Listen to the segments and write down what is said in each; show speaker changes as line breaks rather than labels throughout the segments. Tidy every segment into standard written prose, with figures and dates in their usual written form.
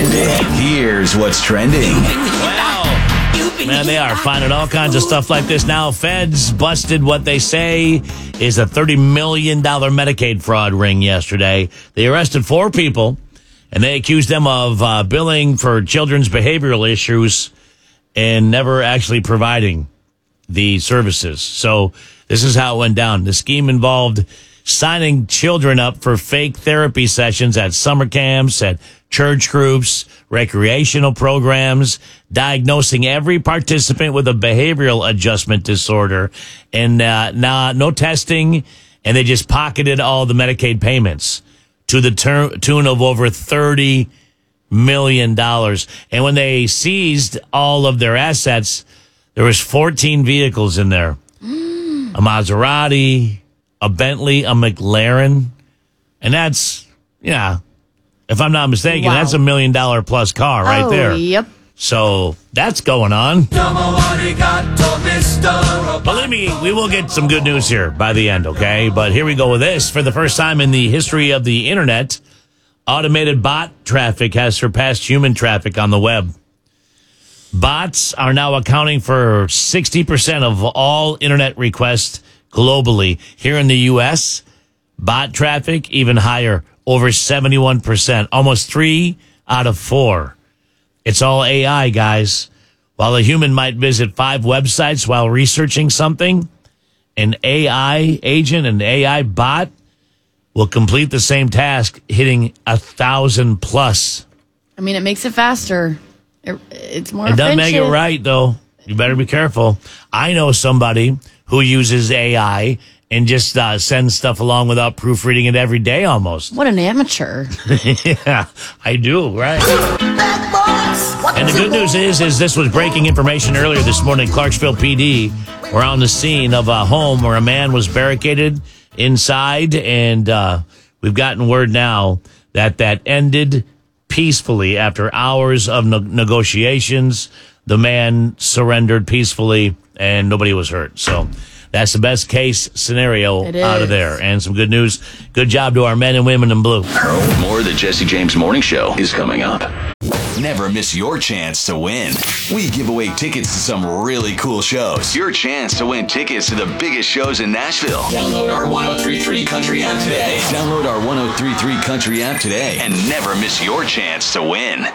trending. Here's what's trending.
Man, they are finding all kinds of stuff like this now. Feds busted what they say is a $30 million Medicaid fraud ring yesterday. They arrested 4 people, and they accused them of billing for children's behavioral issues and never actually providing the services. So this is how it went down. The scheme involved signing children up for fake therapy sessions at summer camps, at church groups, recreational programs, diagnosing every participant with a behavioral adjustment disorder, and no testing, and they just pocketed all the Medicaid payments to the tune of over $30 million. And when they seized all of their assets, there was 14 vehicles in there. A Maserati, a Bentley, a McLaren. And that's, if I'm not mistaken, that's $1 million plus car right there.
Yep.
So that's going on. Believe me, we will get some good news here by the end, okay? But here we go with this. For the first time in the history of the internet, automated bot traffic has surpassed human traffic on the web. Bots are now accounting for 60% of all internet requests globally. Here in the U.S., bot traffic even higher, over 71%, almost 3 out of 4. It's all AI, guys. While a human might visit 5 websites while researching something, an AI agent, an AI bot, will complete the same task, hitting 1,000 plus.
I mean, it makes it faster. It's more
It doesn't
efficient.
make it right, though. You better be careful. I know somebody who uses AI and just sends stuff along without proofreading it every day almost.
What an amateur.
Yeah, I do, right? And the good news is this was breaking information earlier this morning. Clarksville PD were on the scene of a home where a man was barricaded inside, and we've gotten word now that ended peacefully after hours of negotiations. The man surrendered peacefully, and nobody was hurt. So that's the best case scenario out of there. And some good news. Good job to our men and women in blue.
More of the Jesse James Morning Show is coming up. Never miss your chance to win. We give away tickets to some really cool shows. Your chance to win tickets to the biggest shows in Nashville. Download our 103.3 Country app today. Download our 103.3 Country app today and never miss your chance to win.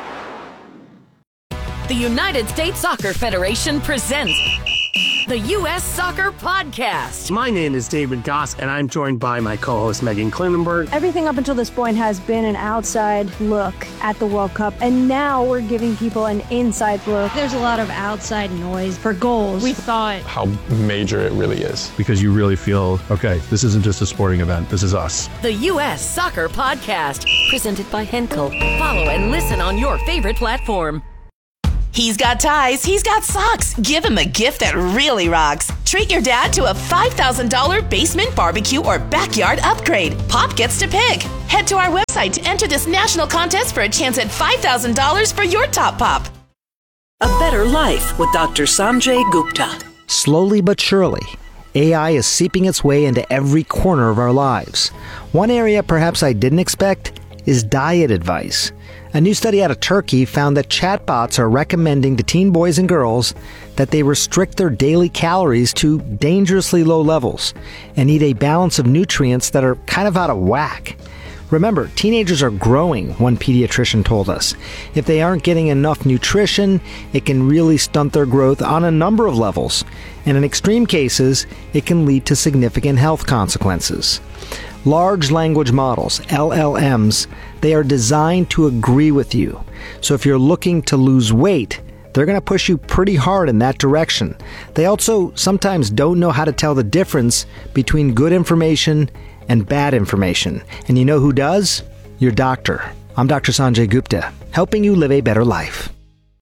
The United States Soccer Federation presents the U.S. Soccer Podcast.
My name is David Goss, and I'm joined by my co-host Megan Klinenberg.
Everything up until this point has been an outside look at the World Cup, and now we're giving people an inside look.
There's a lot of outside noise for goals. We thought
how major it really is.
Because you really feel, okay, this isn't just a sporting event, this is us.
The U.S. Soccer Podcast, presented by Henkel. Follow and listen on your favorite platform.
He's got ties, he's got socks. Give him a gift that really rocks. Treat your dad to a $5,000 basement barbecue or backyard upgrade. Pop gets to pick. Head to our website to enter this national contest for a chance at $5,000 for your top pop.
A Better Life with Dr. Sanjay Gupta.
Slowly but surely, AI is seeping its way into every corner of our lives. One area perhaps I didn't expect is diet advice. A new study out of Turkey found that chatbots are recommending to teen boys and girls that they restrict their daily calories to dangerously low levels and eat a balance of nutrients that are kind of out of whack. Remember, teenagers are growing, one pediatrician told us. If they aren't getting enough nutrition, it can really stunt their growth on a number of levels. And in extreme cases, it can lead to significant health consequences. Large language models, LLMs, they are designed to agree with you. So if you're looking to lose weight, they're going to push you pretty hard in that direction. They also sometimes don't know how to tell the difference between good information and bad information. And you know who does? Your doctor. I'm Dr. Sanjay Gupta, helping you live a better life.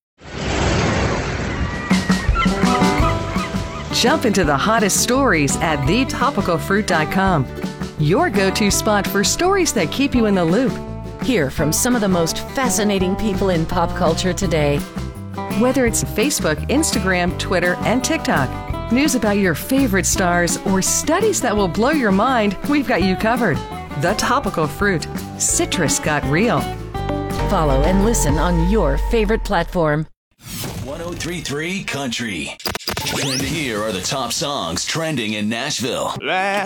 Jump into the hottest stories at thetopicalfruit.com. Your go-to spot for stories that keep you in the loop.
Hear from some of the most fascinating people in pop culture today.
Whether it's Facebook, Instagram, Twitter, and TikTok, news about your favorite stars, or studies that will blow your mind, we've got you covered. The Topical Fruit. Citrus got real.
Follow and listen on your favorite platform.
103.3 Country. And here are the top songs trending in Nashville.
Last